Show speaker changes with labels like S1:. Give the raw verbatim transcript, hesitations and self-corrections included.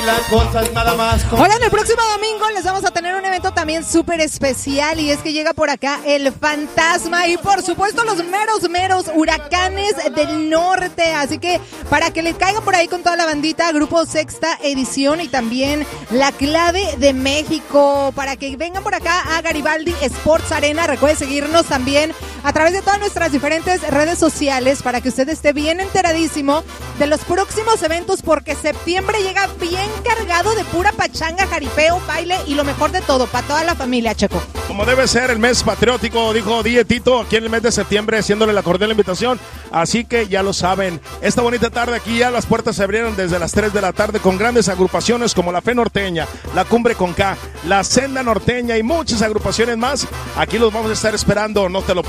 S1: la cosa es nada más.
S2: Oigan, el próximo domingo les vamos a tener un evento también súper especial y es que llega por acá el Fantasma y por supuesto los meros, meros huracanes del norte. Así que para que le caigan por ahí con toda la bandita, Grupo Sexta Edición y también La Clave de México, para que vengan por acá a Garibaldi Sports Arena. Recuerde seguirnos también a través de todas nuestras diferentes redes sociales para que usted esté bien enteradísimo de los próximos eventos, porque septiembre llega bien cargado de pura pachanga, jaripeo, baile y lo mejor de todo, para toda la familia, Checo.
S3: Como debe ser el mes patriótico, dijo D J Tito, aquí en el mes de septiembre, haciéndole la cordial invitación. Así que ya lo saben, esta bonita tarde aquí ya las puertas se abrieron desde las tres de la tarde con grandes agrupaciones como la Fe Norteña, la Cumbre con K, la Senda Norteña y muchas agrupaciones más. Aquí los vamos a estar esperando, no te lo